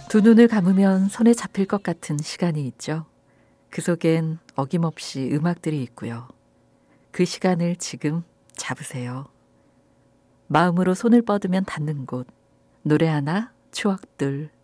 두 눈을 감으면 손에 잡힐 것 같은 시간이 있죠. 그 속엔 어김없이 음악들이 있고요. 그 시간을 지금 잡으세요. 마음으로 손을 뻗으면 닿는 곳, 노래 하나, 추억들,